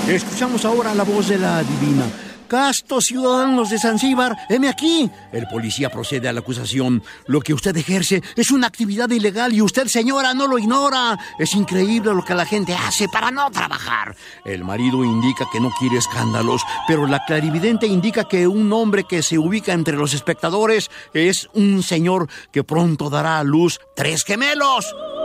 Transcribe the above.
Escuchamos ahora la voz de la divina. Castos ciudadanos de Zanzíbar, heme aquí. El policía procede a la acusación. Lo que usted ejerce es una actividad ilegal y usted, señora, no lo ignora. Es increíble lo que la gente hace para no trabajar. El marido indica que no quiere escándalos, pero la clarividente indica que un hombre que se ubica entre los espectadores es un señor que pronto dará a luz 3 gemelos.